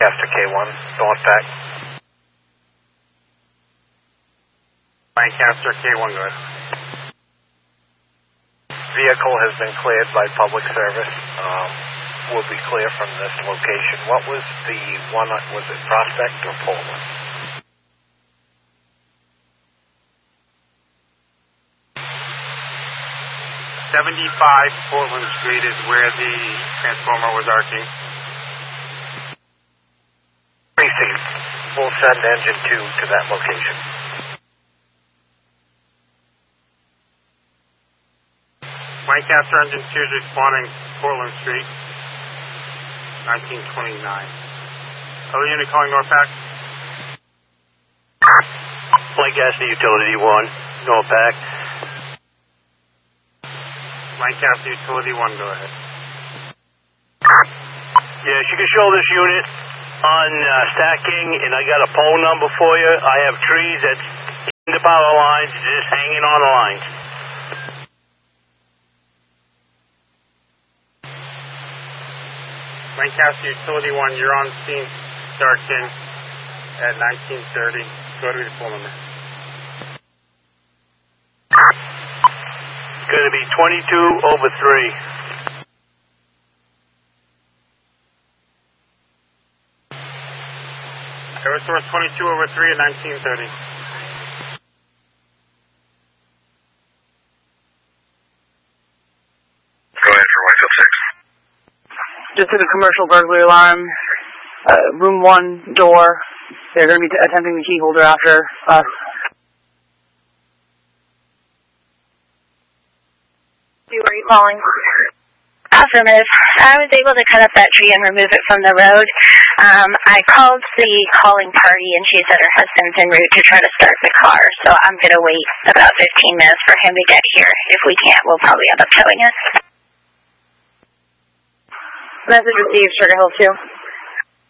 Lancaster K1, Northpack. Lancaster K1, go ahead. Vehicle has been cleared by public service. Will be clear from this location. What was the one, was it Prospect or Portland? Portland Street is where the transformer was arcing. Precinct. We'll send engine 2 to that location. Lancaster engine 2 is responding Portland Street, 1929. Other unit calling Northpack. Lancaster Utility 1, Northpack. Lancaster Utility 1, go ahead. Yes, you can show this unit on stacking, and I got a pole number for you. I have trees that's in the power lines, just hanging on the lines. Lancaster Utility 1, you're on scene, Starkin, at 1930. Go to the phone number. It's going to be 22/3. Eversource 22/3 at 1930. Go ahead for Whitefield 6. Just took a commercial burglary alarm. Room 1 door. They're going to be attempting the key holder after us. Were you calling? Affirmative. I was able to cut up that tree and remove it from the road. I called the calling party, and she said her husband's en route to try to start the car, so I'm going to wait about 15 minutes for him to get here. If we can't, we'll probably end up towing it. Message received, Sugar Hill 2.